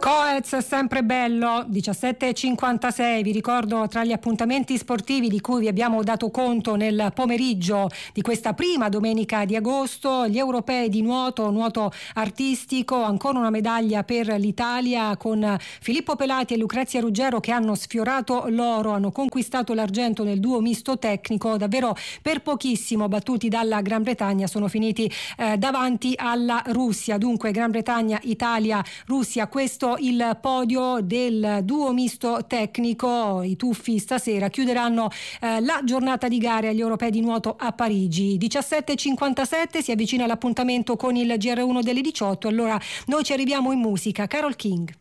Coez, sempre bello, 17:56. Vi ricordo tra gli appuntamenti sportivi di cui vi abbiamo dato conto nel pomeriggio di questa prima domenica di agosto, gli europei di nuoto artistico, ancora una medaglia per l'Italia con Filippo Pelati e Lucrezia Ruggero che hanno sfiorato l'oro, hanno conquistato l'argento nel duo misto tecnico, davvero per pochissimo battuti dalla Gran Bretagna, sono finiti davanti alla Russia. Dunque Gran Bretagna, Italia, Russia, questo il podio del duo misto tecnico. I tuffi stasera chiuderanno la giornata di gare agli europei di nuoto a Parigi. 17:57, si avvicina l'appuntamento con il GR1 delle 18, allora noi ci arriviamo in musica. Carole King.